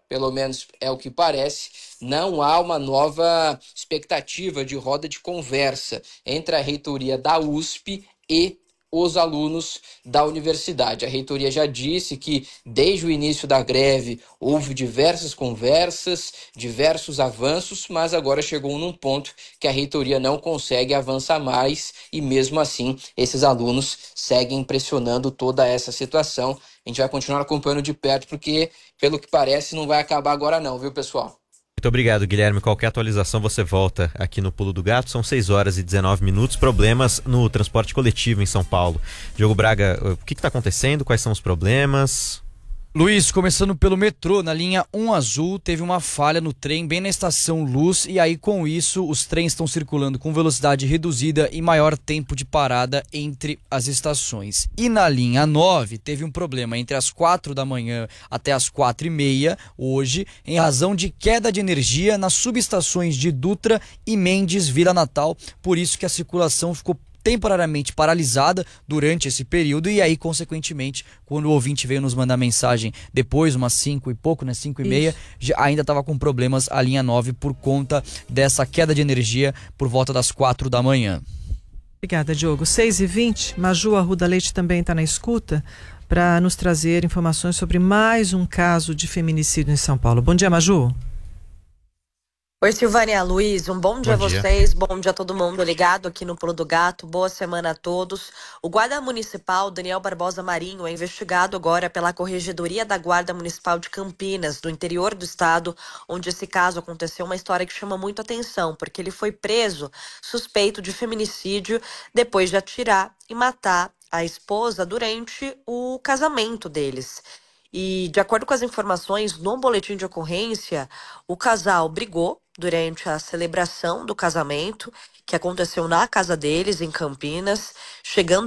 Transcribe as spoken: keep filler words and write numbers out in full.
pelo menos é o que parece, não há uma nova expectativa de roda de conversa entre a reitoria da U S P e os alunos da universidade. A reitoria já disse que desde o início da greve houve diversas conversas, diversos avanços, mas agora chegou num ponto que a reitoria não consegue avançar mais e mesmo assim esses alunos seguem pressionando toda essa situação. A gente vai continuar acompanhando de perto porque, pelo que parece, não vai acabar agora não, viu, pessoal? Muito obrigado, Guilherme. Qualquer atualização você volta aqui no Pulo do Gato. São seis horas e dezenove minutos. Problemas no transporte coletivo em São Paulo. Diogo Braga, o que está acontecendo? Quais são os problemas? Luiz, começando pelo metrô, na linha um azul, teve uma falha no trem bem na estação Luz e aí com isso os trens estão circulando com velocidade reduzida e maior tempo de parada entre as estações. E na linha nove teve um problema entre as quatro da manhã até as quatro e meia hoje, em razão de queda de energia nas subestações de Dutra e Mendes Vila Natal, por isso que a circulação ficou temporariamente paralisada durante esse período e aí, consequentemente, quando o ouvinte veio nos mandar mensagem depois, umas cinco e pouco, né, cinco e meia, já, ainda estava com problemas a linha nove por conta dessa queda de energia por volta das quatro da manhã. Obrigada, Diogo. seis e vinte, Maju Arruda Leite também está na escuta para nos trazer informações sobre mais um caso de feminicídio em São Paulo. Bom dia, Maju. Oi, Silvânia, Luiz, um bom dia a Bom dia. vocês, bom dia a todo mundo ligado aqui no Pulo do Gato, boa semana a todos. O guarda municipal Daniel Barbosa Marinho é investigado agora pela Corregedoria da Guarda Municipal de Campinas, do interior do estado, onde esse caso aconteceu, uma história que chama muito atenção, porque ele foi preso suspeito de feminicídio depois de atirar e matar a esposa durante o casamento deles. E, de acordo com as informações no boletim de ocorrência, o casal brigou durante a celebração do casamento, que aconteceu na casa deles, em Campinas, chegando